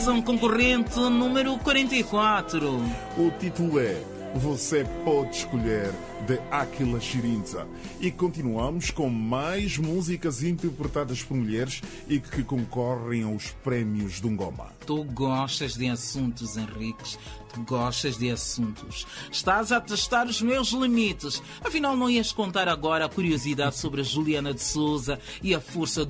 edição concorrente número 44. O título é Você Pode Escolher, de Aquila Chirinza. E continuamos com mais músicas interpretadas por mulheres e que concorrem aos prémios do Ngoma. Tu gostas de assuntos, Henriques. Tu gostas de assuntos. Estás a testar os meus limites. Afinal, não ias contar agora a curiosidade sobre a Juliana de Souza e a força